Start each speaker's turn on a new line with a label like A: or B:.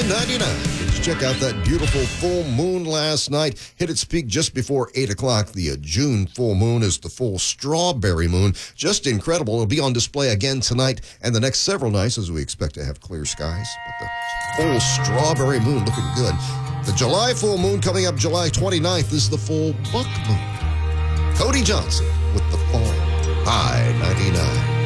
A: 99. Did you check out that beautiful full moon last night? Hit its peak just before 8 o'clock. The June full moon is the full strawberry moon. Just incredible. It'll be on display again tonight and the next several nights as we expect to have clear skies. But the full strawberry moon looking good. The July full moon coming up July 29th is the full buck moon. Cody Johnson with the Fall High 99.